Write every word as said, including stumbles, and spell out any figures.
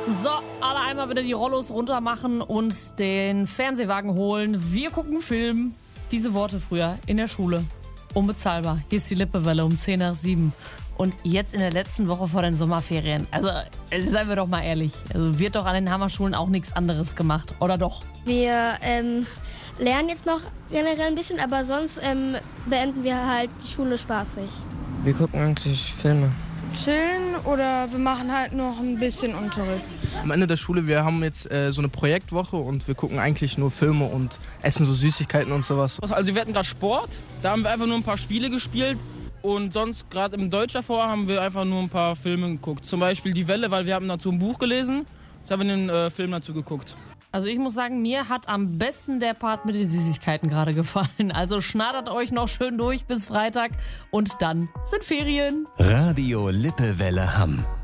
So, alle einmal wieder die Rollos runter machen und den Fernsehwagen holen. Wir gucken einen Film. Diese Worte früher in der Schule. Unbezahlbar. Hier ist die Lippewelle um zehn nach sieben. Und jetzt in der letzten Woche vor den Sommerferien. Also, seien wir doch mal ehrlich. Also wird doch an den Hammerschulen auch nichts anderes gemacht, oder doch? Wir ähm, lernen jetzt noch generell ein bisschen, aber sonst ähm, beenden wir halt die Schule spaßig. Wir gucken eigentlich Filme. Chillen oder wir machen halt noch ein bisschen Unterricht. Am Ende der Schule, wir haben jetzt äh, so eine Projektwoche und wir gucken eigentlich nur Filme und essen so Süßigkeiten und sowas. Also wir hatten gerade Sport, da haben wir einfach nur ein paar Spiele gespielt und sonst gerade im Deutsch vor haben wir einfach nur ein paar Filme geguckt. Zum Beispiel Die Welle, weil wir haben dazu ein Buch gelesen, jetzt haben wir einen äh, Film dazu geguckt. Also ich muss sagen, mir hat am besten der Part mit den Süßigkeiten gerade gefallen. Also schnattert euch noch schön durch bis Freitag und dann sind Ferien. Radio Lippewelle Hamm.